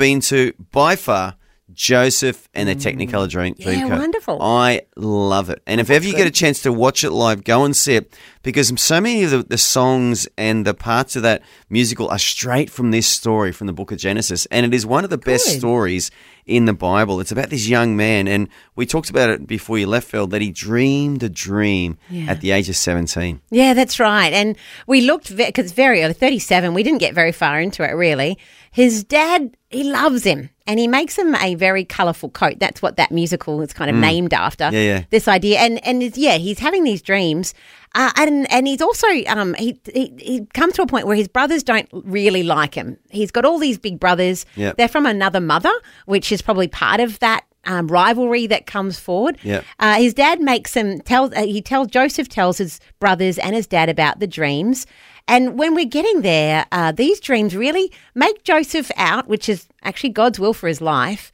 been to, by far, Joseph and the Technicolor Dreamcoat. Yeah, wonderful. I love it. And if ever you get a chance to watch it live, go and see it, because so many of the songs and the parts of that musical are straight from this story from the book of Genesis. And it is one of the best stories in the Bible. It's about this young man, and we talked about it before you left, Phil, that he dreamed a dream at the age of 17. Yeah, that's right. And we looked, because it's very early, 37, we didn't get very far into it, really. His dad, he loves him, and he makes him a very colourful coat. That's what that musical is kind of named after, this idea. And he's having these dreams. And he's also he comes to a point where his brothers don't really like him. He's got all these big brothers. Yep. They're from another mother, which is probably part of that rivalry that comes forward. Yep. His dad makes him Joseph tells his brothers and his dad about the dreams. And when we're getting there, these dreams really make Joseph out, which is actually God's will for his life,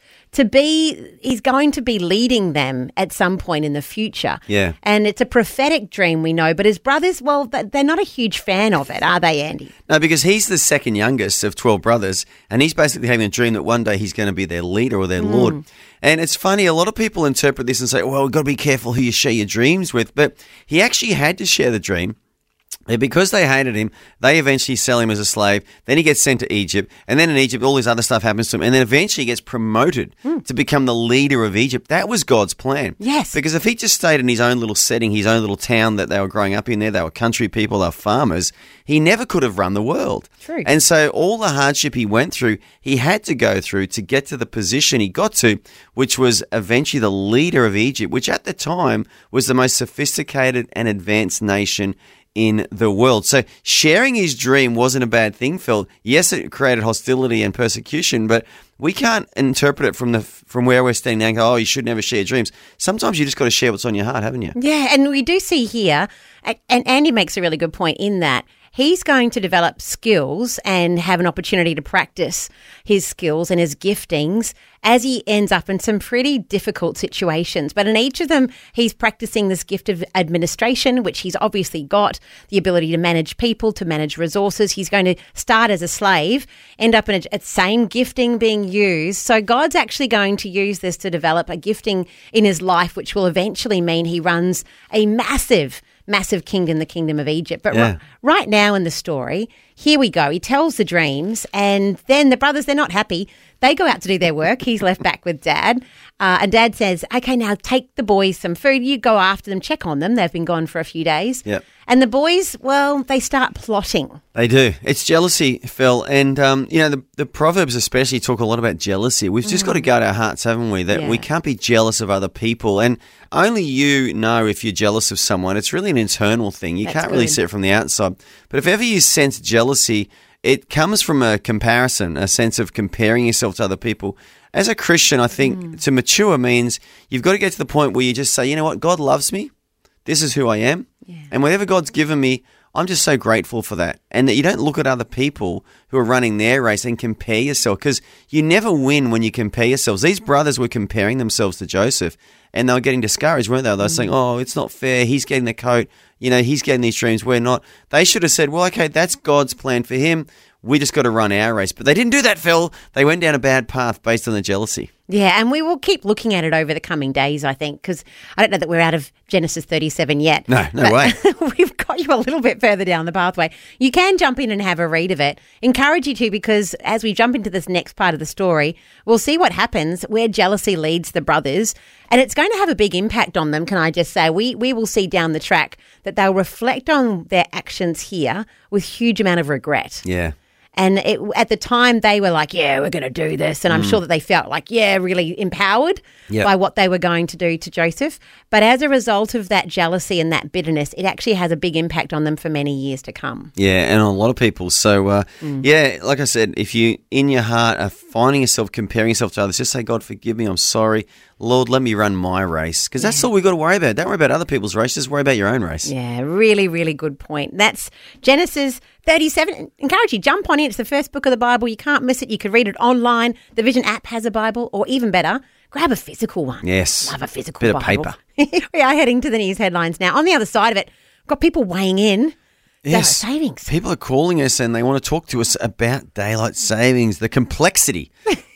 he's going to be leading them at some point in the future. Yeah. And it's a prophetic dream, we know, but his brothers, well, they're not a huge fan of it, are they, Andy? No, because he's the second youngest of 12 brothers, and he's basically having a dream that one day he's going to be their leader or their Lord. And it's funny, a lot of people interpret this and say, well, we've got to be careful who you share your dreams with, but he actually had to share the dream. And because they hated him, they eventually sell him as a slave. Then he gets sent to Egypt. And then in Egypt, all this other stuff happens to him. And then eventually he gets promoted to become the leader of Egypt. That was God's plan. Yes. Because if he just stayed in his own little setting, his own little town that they were growing up in there, they were country people, they were farmers, he never could have run the world. True. And so all the hardship he went through, he had to go through to get to the position he got to, which was eventually the leader of Egypt, which at the time was the most sophisticated and advanced nation in the world. So sharing his dream wasn't a bad thing, Phil. Yes, it created hostility and persecution, but we can't interpret it from where we're standing now and go, oh, you should never share dreams. Sometimes you just got to share what's on your heart, haven't you? Yeah, and we do see here, and Andy makes a really good point in that he's going to develop skills and have an opportunity to practice his skills and his giftings as he ends up in some pretty difficult situations. But in each of them, he's practicing this gift of administration, which he's obviously got, the ability to manage people, to manage resources. He's going to start as a slave, end up in a same gifting being used. So God's actually going to use this to develop a gifting in his life, which will eventually mean he runs a massive kingdom, the kingdom of Egypt. But right now in the story, here we go. He tells the dreams, and then the brothers, they're not happy. They go out to do their work. He's left back with Dad. And Dad says, okay, now take the boys some food. You go after them, check on them. They've been gone for a few days. Yep. And the boys, well, they start plotting. They do. It's jealousy, Phil. And, the Proverbs especially talk a lot about jealousy. We've just got to guard our hearts, haven't we? That we can't be jealous of other people. And only you know if you're jealous of someone. It's really an internal thing. You can't really see it from the outside. But if ever you sense jealousy, it comes from a comparison, a sense of comparing yourself to other people. As a Christian, I think to mature means you've got to get to the point where you just say, you know what, God loves me. This is who I am. Yeah. And whatever God's given me, I'm just so grateful for that. And that you don't look at other people who are running their race and compare yourself, because you never win when you compare yourselves. These brothers were comparing themselves to Joseph, and they were getting discouraged, weren't they? They were saying, oh, it's not fair. He's getting the coat. He's getting these dreams. We're not. They should have said, well, okay, that's God's plan for him. We just got to run our race. But they didn't do that, Phil. They went down a bad path based on the jealousy. Yeah, and we will keep looking at it over the coming days, I think, because I don't know that we're out of Genesis 37 yet. No way. We've got you a little bit further down the pathway. You can jump in and have a read of it. Encourage you to, because as we jump into this next part of the story, we'll see what happens where jealousy leads the brothers, and it's going to have a big impact on them, can I just say. We will see down the track that they'll reflect on their actions here with huge amount of regret. Yeah. And at the time, they were like, yeah, we're going to do this. And I'm sure that they felt like, really empowered by what they were going to do to Joseph. But as a result of that jealousy and that bitterness, it actually has a big impact on them for many years to come. Yeah, and on a lot of people. So, like I said, if you in your heart are finding yourself comparing yourself to others, just say, God, forgive me, I'm sorry. Lord, let me run my race. Because that's all we've got to worry about. Don't worry about other people's race. Just worry about your own race. Yeah, really, really good point. That's Genesis 37. Encourage you, jump on it. It's the first book of the Bible. You can't miss it. You can read it online. The Vision app has a Bible, or even better, grab a physical one. Yes. Love a physical bit Bible. of paper. We are heading to the news headlines now. On the other side of it, we've got people weighing in. Yes. Daylight savings. People are calling us and they want to talk to us about daylight savings, the complexity